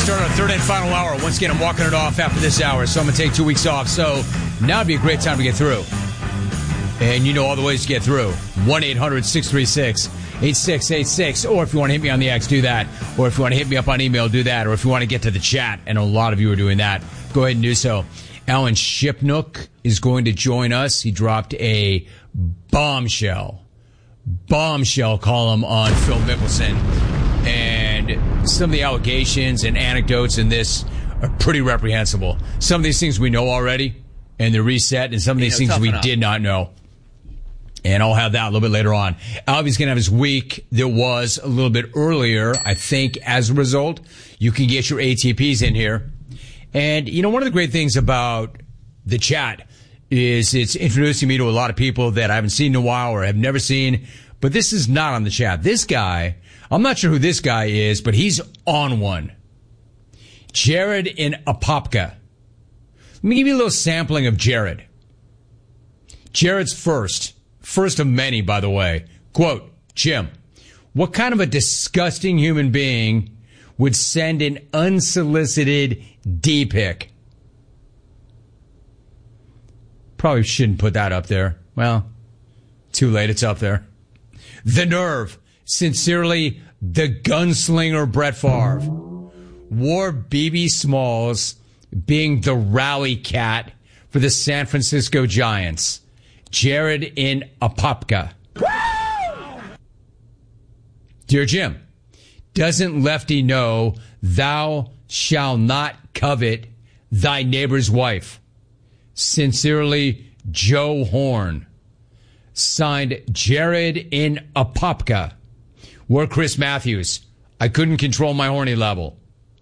start our third and final hour. Once again, I'm walking it off after this hour, so I'm going to take 2 weeks off. So now would be a great time to get through. And you know all the ways to get through. 1-800-636-8686. Or if you want to hit me on the X, do that. Or if you want to hit me up on email, do that. Or if you want to get to the chat, and a lot of you are doing that, go ahead and do so. Alan Shipnook is going to join us. He dropped a bombshell column on Phil Mickelson. And some of the allegations and anecdotes in this are pretty reprehensible. Some of these things we know already, and they're reset, and some of these things we did not know. And I'll have that a little bit later on. Albie's going to have his week that was a little bit earlier. I think as a result, you can get your ATPs in here. And, you know, one of the great things about the chat is it's introducing me to a lot of people that I haven't seen in a while or have never seen. But this is not on the chat. This guy, I'm not sure who this guy is, but he's on one. Jared in Apopka. Let me give you a little sampling of Jared. Jared's first of many, by the way. Quote, Jim, what kind of a disgusting human being would send an unsolicited D-pic? Probably shouldn't put that up there. Well, too late, it's up there. The nerve. Sincerely, the gunslinger Brett Favre. Wore BB Smalls being the rally cat for the San Francisco Giants. Jared in Apopka. Dear Jim, doesn't Lefty know thou shalt not covet thy neighbor's wife? Sincerely, Joe Horn. Signed, Jared in Apopka. Where Chris Matthews. I couldn't control my horny level.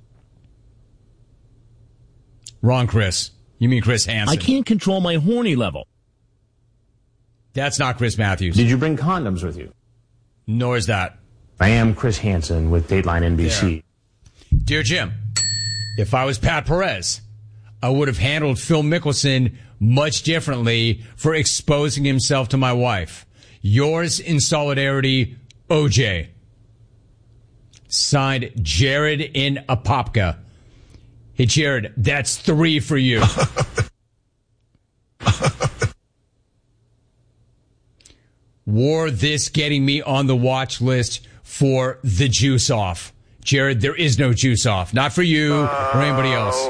Wrong, Chris. You mean Chris Hansen. I can't control my horny level. That's not Chris Matthews. Did you bring condoms with you? Nor is that. I am Chris Hansen with Dateline NBC. There. Dear Jim, if I was Pat Perez, I would have handled Phil Mickelson much differently for exposing himself to my wife. Yours in solidarity, OJ. Signed, Jared in Apopka. Hey, Jared, that's 3 for you. Wore this getting me on the watch list for the juice off. Jared, there is no juice off. Not for you or anybody else.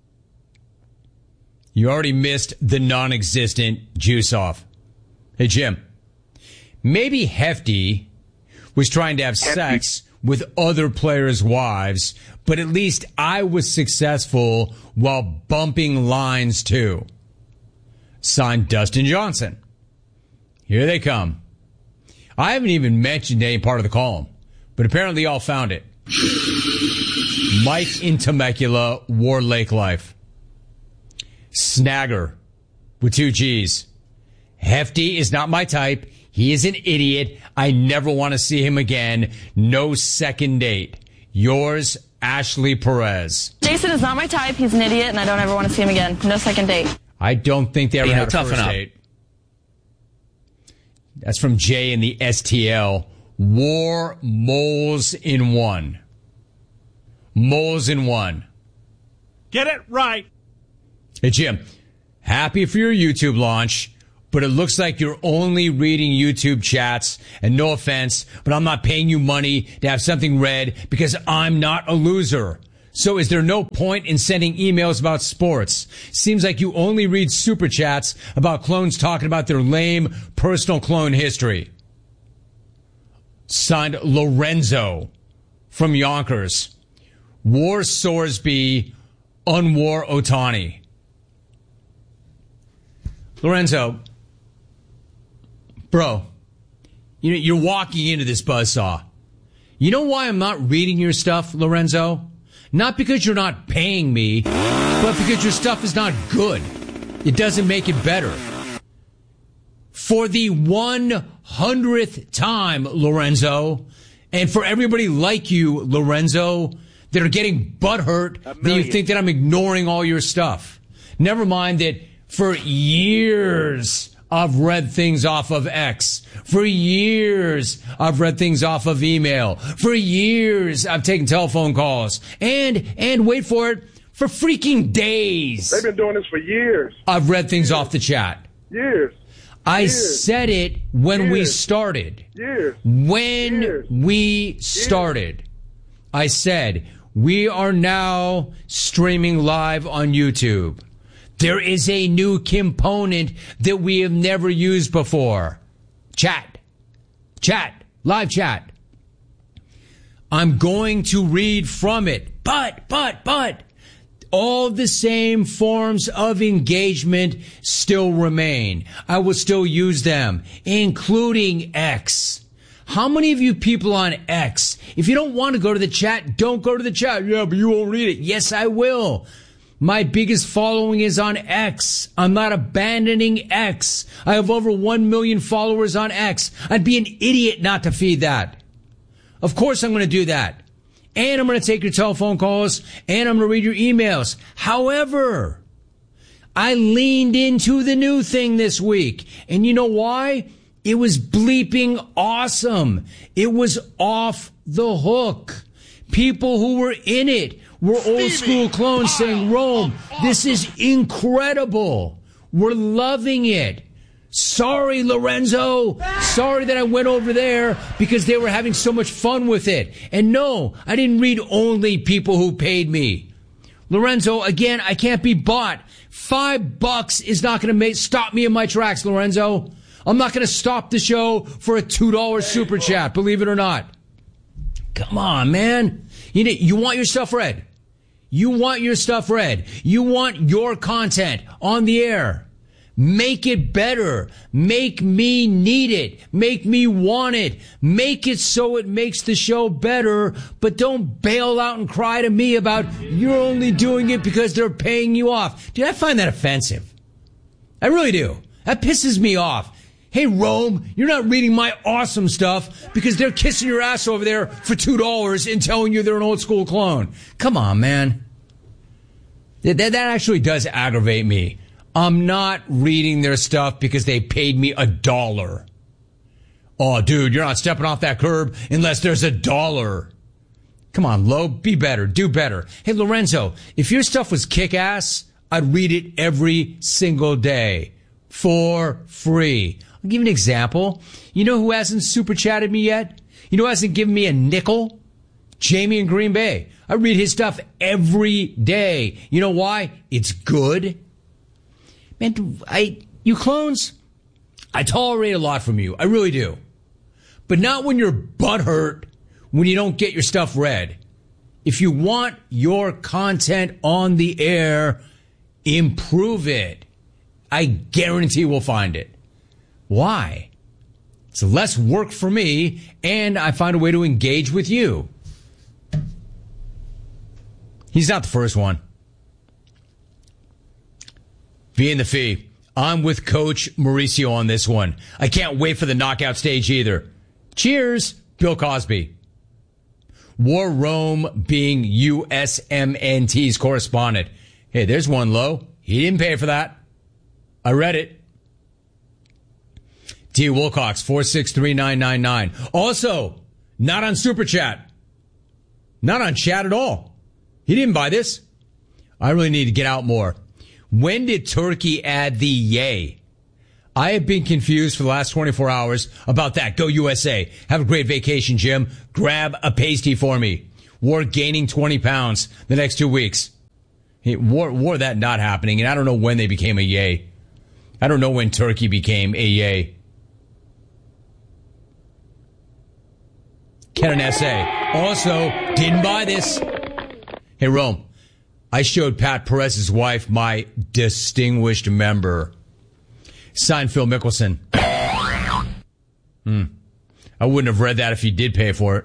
You already missed the non-existent juice off. Hey, Jim. Maybe Hefty was trying to have sex with other players' wives, but at least I was successful while bumping lines too. Signed, Dustin Johnson. Here they come. I haven't even mentioned any part of the column, but apparently y'all found it. Mike in Temecula, War Lake Life. Snagger with 2 G's. Hefty is not my type. He is an idiot. I never want to see him again. No second date. Yours, Ashley Perez. Jason is not my type. He's an idiot, and I don't ever want to see him again. No second date. I don't think they ever had a first date. That's from Jay in the STL. War moles in one. Moles in one. Get it right. Hey, Jim, happy for your YouTube launch, but it looks like you're only reading YouTube chats, and no offense, but I'm not paying you money to have something read because I'm not a loser. So is there no point in sending emails about sports? Seems like you only read super chats about clones talking about their lame personal clone history. Signed, Lorenzo from Yonkers. War Sorsby, unwar Otani. Lorenzo, bro, you're walking into this buzzsaw. You know why I'm not reading your stuff, Lorenzo? Not because you're not paying me, but because your stuff is not good. It doesn't make it better. For the 100th time, Lorenzo, and for everybody like you, Lorenzo, that are getting butthurt that you think that I'm ignoring all your stuff. Never mind that for years I've read things off of X. For years, I've read things off of email. For years, I've taken telephone calls. And wait for it, for freaking days. They've been doing this for years. I've read things off the chat. Years. I said it when we started. When we started, I said, we are now streaming live on YouTube. There is a new component that we have never used before. Chat, live chat. I'm going to read from it, but, all the same forms of engagement still remain. I will still use them, including X. How many of you people on X, if you don't want to go to the chat, don't go to the chat. Yeah, but you won't read it. Yes, I will. My biggest following is on X. I'm not abandoning X. I have over 1 million followers on X. I'd be an idiot not to feed that. Of course I'm going to do that. And I'm going to take your telephone calls, and I'm going to read your emails. However, I leaned into the new thing this week. And you know why? It was bleeping awesome. It was off the hook. People who were in it were old school clones saying, Rome, this is incredible. We're loving it. Sorry, Lorenzo. Sorry that I went over there because they were having so much fun with it. And no, I didn't read only people who paid me. Lorenzo, again, I can't be bought. $5 is not going to stop me in my tracks, Lorenzo. I'm not going to stop the show for a $2 super chat, believe it or not. Come on, man. You want your stuff read. You want your stuff read. You want your content on the air. Make it better. Make me need it. Make me want it. Make it so it makes the show better, but don't bail out and cry to me about you're only doing it because they're paying you off. Dude, I find that offensive. I really do. That pisses me off. Hey, Rome, you're not reading my awesome stuff because they're kissing your ass over there for $2 and telling you they're an old school clone. Come on, man. That actually does aggravate me. I'm not reading their stuff because they paid me $1. Oh, dude, you're not stepping off that curb unless there's $1. Come on, Lo, be better, do better. Hey, Lorenzo, if your stuff was kick-ass, I'd read it every single day for free. I'll give you an example. You know who hasn't super chatted me yet? You know who hasn't given me a nickel? Jamie in Green Bay. I read his stuff every day. You know why? It's good. Man, you clones, I tolerate a lot from you. I really do. But not when you're butthurt when you don't get your stuff read. If you want your content on the air, improve it. I guarantee we'll find it. Why? It's less work for me, and I find a way to engage with you. He's not the first one. V in the fee. I'm with Coach Mauricio on this one. I can't wait for the knockout stage either. Cheers, Bill Cosby. War Rome being USMNT's correspondent. Hey, there's one low. He didn't pay for that. I read it. T. Wilcox, 463999. Also, not on Super Chat. Not on chat at all. He didn't buy this. I really need to get out more. When did Turkey add the yay? I have been confused for the last 24 hours about that. Go USA. Have a great vacation, Jim. Grab a pasty for me. War gaining 20 pounds the next 2 weeks. War that not happening, and I don't know when they became a yay. I don't know when Turkey became a yay. Ken and SA. Also, didn't buy this. Hey, Rome. I showed Pat Perez's wife my distinguished member. Signed Phil Mickelson. I wouldn't have read that if he did pay for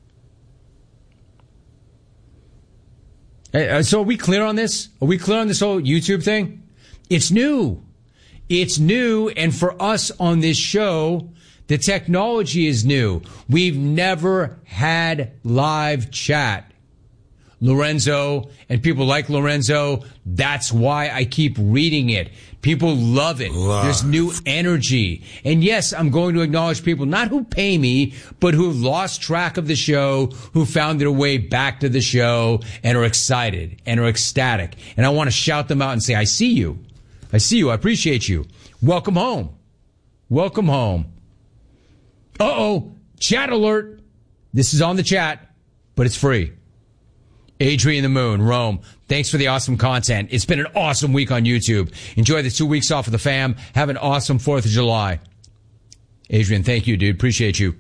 it. So are we clear on this? Are we clear on this whole YouTube thing? It's new. It's new, and for us on this show, the technology is new. We've never had live chat. Lorenzo and people like Lorenzo. That's why I keep reading it. People love it. There's new energy. And yes, I'm going to acknowledge people, not who pay me, but who lost track of the show, who found their way back to the show and are excited and are ecstatic. And I want to shout them out and say, I see you. I see you. I appreciate you. Welcome home. Welcome home. Uh-oh. Chat alert. This is on the chat, but it's free. Adrian the Moon, Rome. Thanks for the awesome content. It's been an awesome week on YouTube. Enjoy the 2 weeks off of the fam. Have an awesome 4th of July. Adrian, thank you, dude. Appreciate you.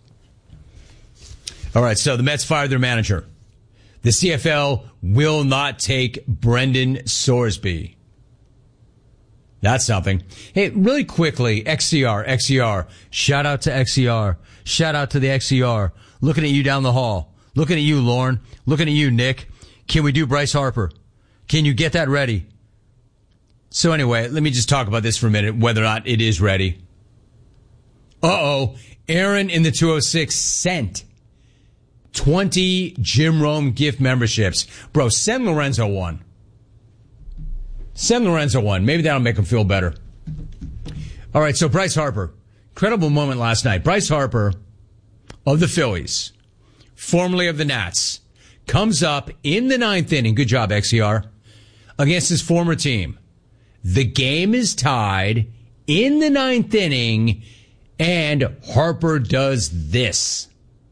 All right, so the Mets fired their manager. The CFL will not take Brendan Sorsby. That's something. Hey, really quickly, XCR. Shout out to XCR. Shout out to the XCR. Looking at you down the hall. Looking at you, Lauren. Looking at you, Nick. Can we do Bryce Harper? Can you get that ready? So anyway, let me just talk about this for a minute, whether or not it is ready. Uh-oh. Aaron in the 206 sent 20 Jim Rome gift memberships. Bro, send Lorenzo one. Send Lorenzo one. Maybe that'll make him feel better. All right, so Bryce Harper. Incredible moment last night. Bryce Harper of the Phillies, formerly of the Nats, comes up in the 9th inning. Good job, XCR. Against his former team. The game is tied in the 9th inning, and Harper does this.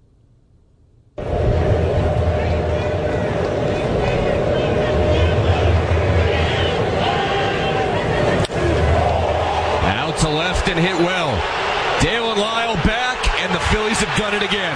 Out to left and hit well. Dale and Lyle back, and the Phillies have done it again.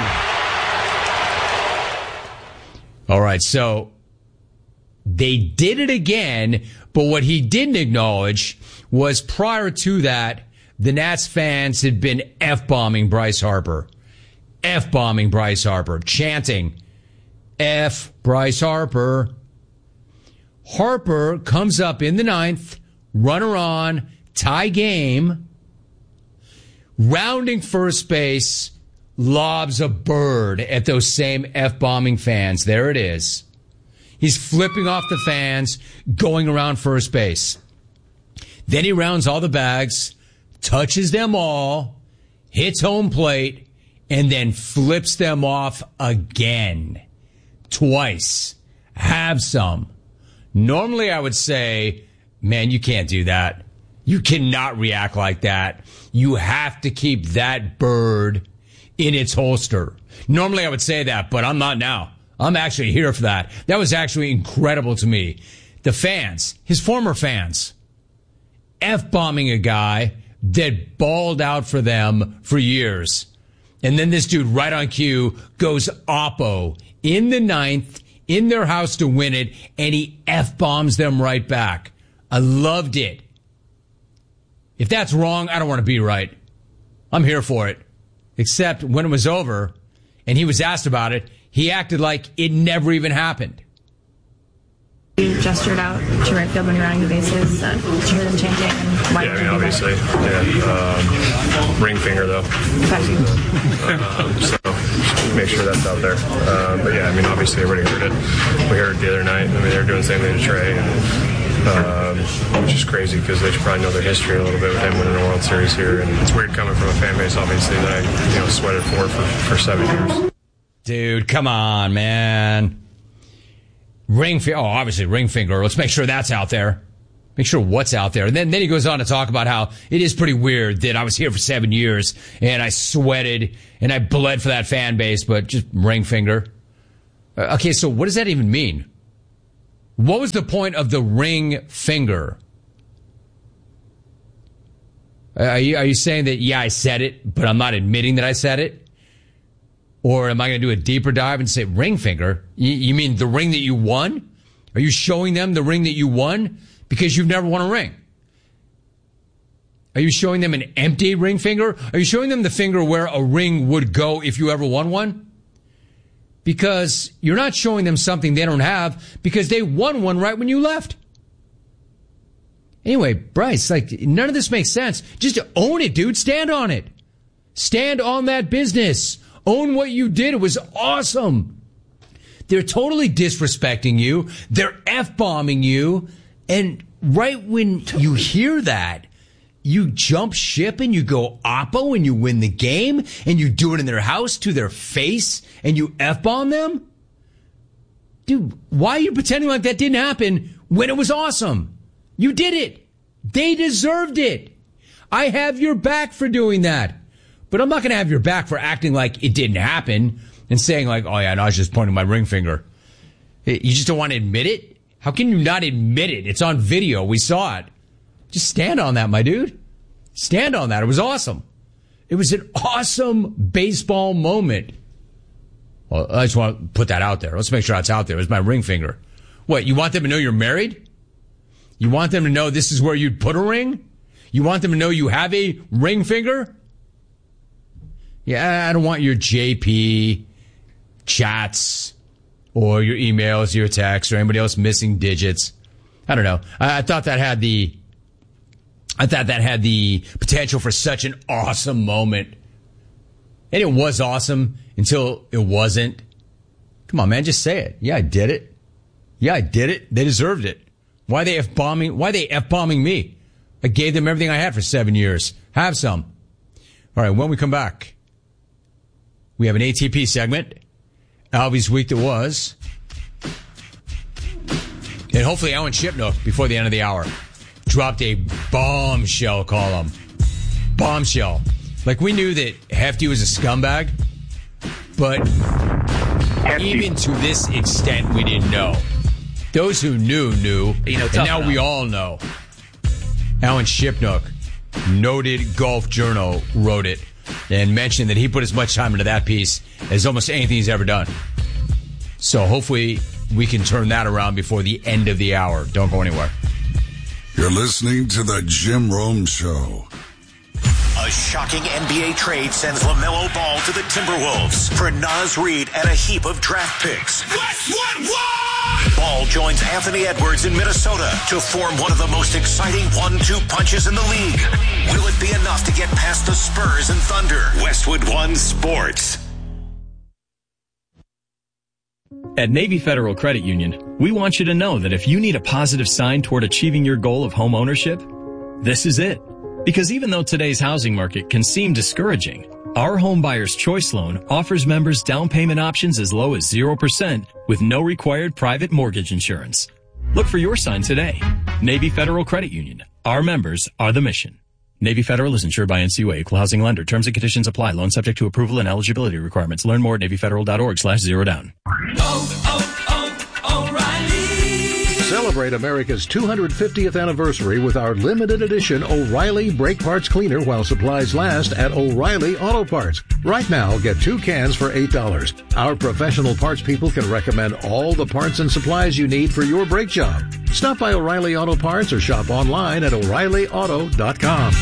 All right, so they did it again, but what he didn't acknowledge was prior to that, the Nats fans had been F-bombing Bryce Harper. F-bombing Bryce Harper, chanting, F Bryce Harper. Harper comes up in the 9th, runner on, tie game, rounding first base, lobs a bird at those same F-bombing fans. There it is. He's flipping off the fans, going around first base. Then he rounds all the bags, touches them all, hits home plate, and then flips them off again. Twice. Have some. Normally I would say, man, you can't do that. You cannot react like that. You have to keep that bird in its holster. Normally I would say that, but I'm not now. I'm actually here for that. That was actually incredible to me. The fans, his former fans, F-bombing a guy that balled out for them for years. And then this dude right on cue goes oppo in the 9th in their house to win it, and he F-bombs them right back. I loved it. If that's wrong, I don't want to be right. I'm here for it. Except when it was over and he was asked about it, he acted like it never even happened. You gestured out to right field when you're running the bases. Did you hear them chanting? And why yeah, I mean, obviously. Yeah, ring finger, though. So make sure that's out there. But yeah, I mean, obviously everybody heard it. We heard it the other night. I mean, they were doing the same thing to Trey. Which is crazy because they should probably know their history a little bit with him winning a World Series here. And it's weird coming from a fan base, obviously, that I sweated for 7 years. Dude, come on, man. Obviously ring finger. Let's make sure that's out there. Make sure what's out there. And then he goes on to talk about how it is pretty weird that I was here for 7 years and I sweated and I bled for that fan base, but just ring finger. Okay, so what does that even mean? What was the point of the ring finger? Are you saying that, yeah, I said it, but I'm not admitting that I said it? Or am I going to do a deeper dive and say ring finger? You mean the ring that you won? Are you showing them the ring that you won? Because you've never won a ring. Are you showing them an empty ring finger? Are you showing them the finger where a ring would go if you ever won one? Because you're not showing them something they don't have because they won one right when you left. Anyway, Bryce, none of this makes sense. Just own it, dude. Stand on it. Stand on that business. Own what you did. It was awesome. They're totally disrespecting you. They're F-bombing you. And right when you hear that, you jump ship and you go Oppo and you win the game and you do it in their house to their face and you F-bomb them? Dude, why are you pretending like that didn't happen when it was awesome? You did it. They deserved it. I have your back for doing that. But I'm not going to have your back for acting like it didn't happen and saying like, oh yeah, no, I was just pointing my ring finger. You just don't want to admit it? How can you not admit it? It's on video. We saw it. Just stand on that, my dude. Stand on that. It was awesome. It was an awesome baseball moment. Well, I just want to put that out there. Let's make sure that's out there. It was my ring finger. What, you want them to know you're married? You want them to know this is where you'd put a ring? You want them to know you have a ring finger? Yeah, I don't want your JP chats or your emails, your texts, or anybody else missing digits. I don't know. I thought that had the potential for such an awesome moment. And it was awesome until it wasn't. Come on, man, just say it. Yeah, I did it. Yeah, I did it. They deserved it. Why are they F-bombing me? I gave them everything I had for 7 years. Have some. All right, when we come back, we have an ATP segment. Albie's Week That Was. And hopefully Alan Shipnook, before the end of the hour, dropped a bombshell column. Bombshell. Like, we knew that Hefty was a scumbag, but even to this extent, we didn't know. Those who knew, and now we all know. Alan Shipnook, noted golf journal, wrote it and mentioned that he put as much time into that piece as almost anything he's ever done. So hopefully we can turn that around before the end of the hour. Don't go anywhere. You're listening to The Jim Rome Show. A shocking NBA trade sends LaMelo Ball to the Timberwolves for Naz Reid and a heap of draft picks. Ball joins Anthony Edwards in Minnesota to form one of the most exciting 1-2 punches in the league. Will it be enough to get past the Spurs and Thunder? Westwood One Sports. At Navy Federal Credit Union, we want you to know that if you need a positive sign toward achieving your goal of home ownership, this is it. Because even though today's housing market can seem discouraging, our Home Buyer's Choice Loan offers members down payment options as low as 0% with no required private mortgage insurance. Look for your sign today. Navy Federal Credit Union. Our members are the mission. Navy Federal is insured by NCUA, Equal Housing Lender. Terms and conditions apply. Loan subject to approval and eligibility requirements. Learn more at NavyFederal.org/zerodown. Celebrate America's 250th anniversary with our limited edition O'Reilly Brake Parts Cleaner while supplies last at O'Reilly Auto Parts. Right now, get 2 cans for $8. Our professional parts people can recommend all the parts and supplies you need for your brake job. Stop by O'Reilly Auto Parts or shop online at O'ReillyAuto.com.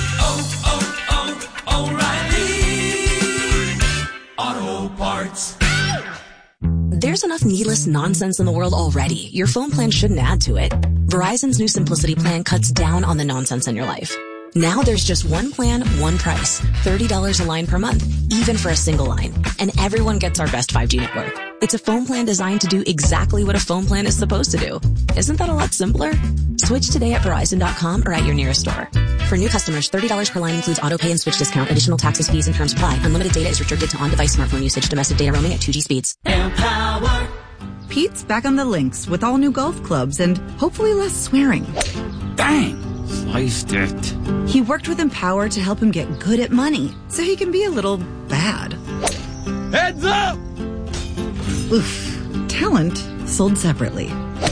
O'Reilly Auto Parts. There's enough needless nonsense in the world already. Your phone plan shouldn't add to it. Verizon's new Simplicity plan cuts down on the nonsense in your life. Now there's just one plan, one price. $30 a line per month, even for a single line. And everyone gets our best 5G network. It's a phone plan designed to do exactly what a phone plan is supposed to do. Isn't that a lot simpler? Switch today at Verizon.com or at your nearest store. For new customers, $30 per line includes auto pay and switch discount. Additional taxes, fees, and terms apply. Unlimited data is restricted to on-device smartphone usage. Domestic data roaming at 2G speeds. Empower. Pete's back on the links with all new golf clubs and hopefully less swearing. Dang! Sliced it. He worked with Empower to help him get good at money so he can be a little bad. Heads up! Oof. Talent sold separately.